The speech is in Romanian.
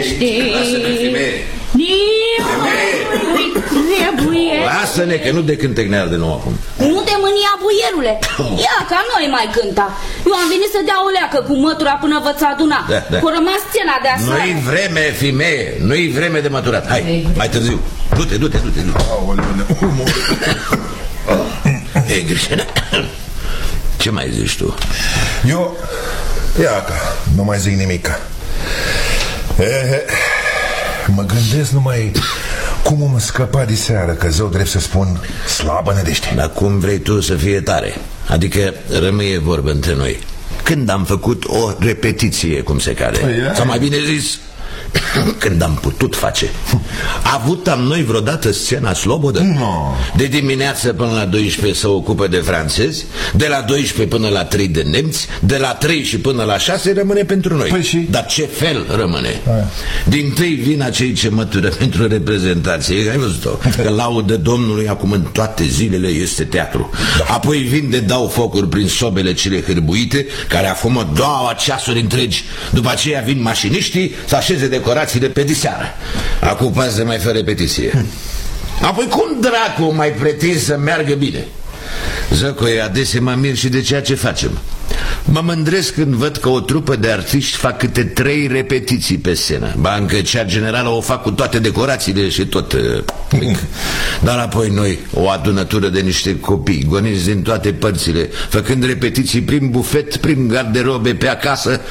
Trebuie. Lasă-ne că nu de cântec ne arde nou acum. Nu te mânia, buierule. Ia, ca noi mai cânta. Eu am venit să dea o leacă cu mătura până vă-ți aduna. Cu rămas scena de aseară. Nu-i vreme, femeie, nu-i vreme de măturat. Hai, mai târziu. Du-te. Ei, Grișena, ce mai zici tu? Eu, ia ca, nu mai zic nimic. Mă gândesc numai cum am scăpat de seară, că zău drept să spun slabă nădejde. Dar cum vrei tu să fie tare? Adică rămâie vorbă între noi. Când am făcut o repetiție, cum se cade, sau mai bine zis, când am putut face. Avut am noi vreodată scena slobodă? No. De dimineață până la 12 se ocupă de francezi, de la 12 până la 3 de nemți, de la 3 și până la 6 rămâne pentru noi. Păi și? Dar ce fel rămâne? Din tâi vin acei ce mătură pentru reprezentație. Ai văzut-o? Că laudă Domnului acum în toate zilele este teatru. Apoi vin de dau focuri prin sobele cele hârbuite, care afumă 2 ceasuri întregi. După aceea vin mașiniștii să așeze decorațiile pe diseară. Acupați de mai fă repetiție. Apoi cum dracu mai pretind să meargă bine? Zăcoie, adesea mă mir și de ceea ce facem. Mă mândresc când văd că o trupă de artiști fac câte 3 repetiții pe scenă. Ba, încă cea generală o fac cu toate decorațiile și tot mic. Dar apoi noi, o adunătură de niște copii goniți din toate părțile, făcând repetiții prin bufet, prin garderobe, pe acasă,